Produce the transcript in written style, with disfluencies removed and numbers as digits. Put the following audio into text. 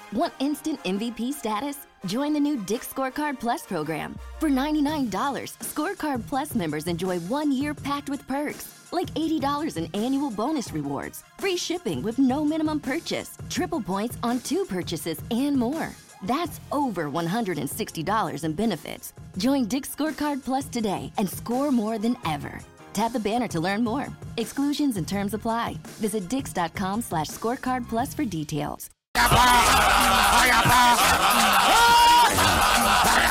Want instant MVP status? Join the new Dick's Scorecard Plus program. For $99, Scorecard Plus members enjoy 1 year packed with perks, like $80 in annual bonus rewards, free shipping with no minimum purchase, triple points on 2 purchases, and more. That's over $160 in benefits. Join Dick's Scorecard Plus today and score more than ever. Tap the banner to learn more. Exclusions and terms apply. Visit dix.com/scorecard plus for details.